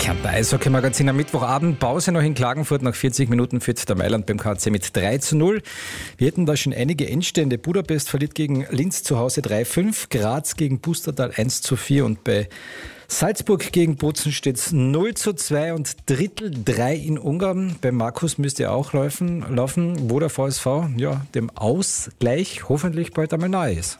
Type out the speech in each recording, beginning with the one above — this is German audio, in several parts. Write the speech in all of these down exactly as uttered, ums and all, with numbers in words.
Kärntner Eishockey-Magazin am Mittwochabend. Pause noch in Klagenfurt. Nach vierzig Minuten führt der Mailand beim K C mit drei zu null. Wir hätten da schon einige Endstände. Budapest verliert gegen Linz zu Hause drei fünf. Graz gegen Pustertal eins zu vier. Und bei Salzburg gegen Bozen steht es null zu zwei und Drittel drei in Ungarn. Bei Markus müsste auch laufen, laufen, wo der V S V ja, dem Ausgleich hoffentlich bald einmal nahe ist.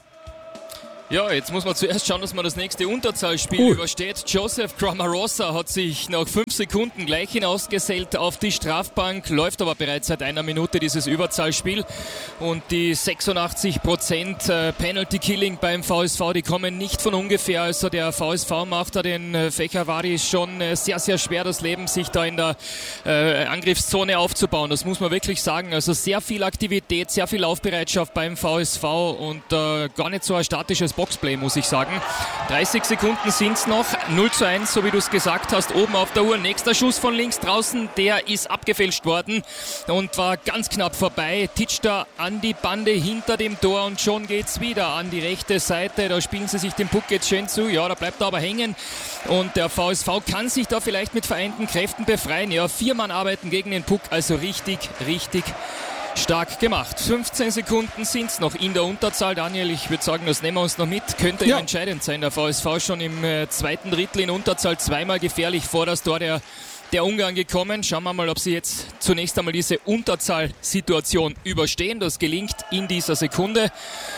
Ja, jetzt muss man zuerst schauen, dass man das nächste Unterzahlspiel uh. übersteht. Joseph Cramarosa hat sich nach fünf Sekunden gleich hinausgesellt auf die Strafbank, läuft aber bereits seit einer Minute dieses Überzahlspiel. Und die sechsundachtzig Prozent Penalty Killing beim V S V, die kommen nicht von ungefähr. Also der V S V macht da den Fechavari schon sehr, sehr schwer das Leben, sich da in der äh, Angriffszone aufzubauen. Das muss man wirklich sagen. Also sehr viel Aktivität, sehr viel Laufbereitschaft beim V S V und äh, gar nicht so ein statisches Boxplay, muss ich sagen. dreißig Sekunden sind es noch. null zu eins, so wie du es gesagt hast, oben auf der Uhr. Nächster Schuss von links draußen, der ist abgefälscht worden und war ganz knapp vorbei. Titscht da an die Bande hinter dem Tor und schon geht's wieder an die rechte Seite. Da spielen sie sich den Puck jetzt schön zu. Ja, da bleibt er aber hängen und der V S V kann sich da vielleicht mit vereinten Kräften befreien. Ja, vier Mann arbeiten gegen den Puck, also richtig, richtig stark gemacht. fünfzehn Sekunden sind es noch in der Unterzahl. Daniel, ich würde sagen, das nehmen wir uns noch mit. Könnte ja entscheidend sein. Der V S V schon im äh, zweiten Drittel in Unterzahl zweimal gefährlich vor das Tor der, der Ungarn gekommen. Schauen wir mal, ob sie jetzt zunächst einmal diese Unterzahlsituation überstehen. Das gelingt in dieser Sekunde.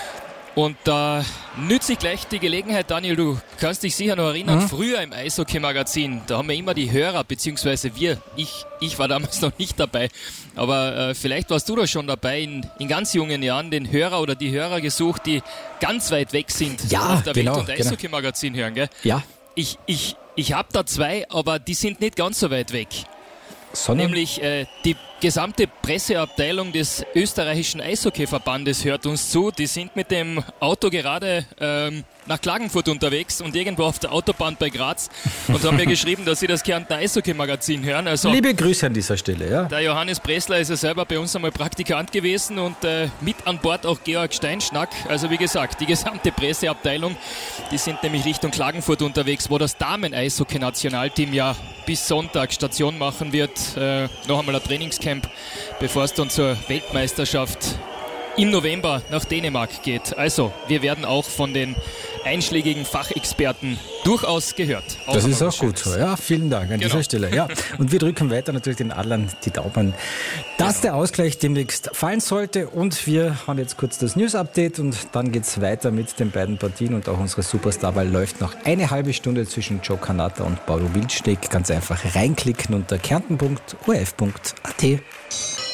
Und da äh, nütze ich gleich die Gelegenheit, Daniel, du kannst dich sicher noch erinnern, mhm. früher im Eishockey-Magazin, da haben wir immer die Hörer, beziehungsweise wir, ich, ich war damals noch nicht dabei, aber äh, vielleicht warst du da schon dabei, in, in ganz jungen Jahren den Hörer oder die Hörer gesucht, die ganz weit weg sind ja, auf der genau, Welt- und Eishockey-Magazin hören, gell? Ja. Ich, ich, ich habe da zwei, aber die sind nicht ganz so weit weg. Sondern? Nämlich äh, die gesamte Presseabteilung des österreichischen Eishockeyverbandes hört uns zu. Die sind mit dem Auto gerade ähm, nach Klagenfurt unterwegs und irgendwo auf der Autobahn bei Graz und haben mir geschrieben, dass sie das Kärntner Eishockey-Magazin hören. Also, liebe Grüße an dieser Stelle. Ja. Der Johannes Pressler ist ja selber bei uns einmal Praktikant gewesen und äh, mit an Bord auch Georg Steinschnack. Also wie gesagt, die gesamte Presseabteilung, die sind nämlich Richtung Klagenfurt unterwegs, wo das Damen-Eishockey-Nationalteam ja bis Sonntag Station machen wird. Äh, noch einmal ein Trainingscamp, bevor es dann zur Weltmeisterschaft im November nach Dänemark geht. Also, wir werden auch von den einschlägigen Fachexperten durchaus gehört. Auch das ist auch gut so. Ja, vielen Dank an genau. dieser Stelle. Ja. Und wir drücken weiter natürlich den Adlern die Daumen, dass genau. der Ausgleich demnächst fallen sollte. Und wir haben jetzt kurz das News-Update und dann geht es weiter mit den beiden Partien und auch unsere Superstar-Wahl läuft noch eine halbe Stunde zwischen Joe Kanata und Paulo Wildsteg. Ganz einfach reinklicken unter kärnten punkt o r f punkt a t.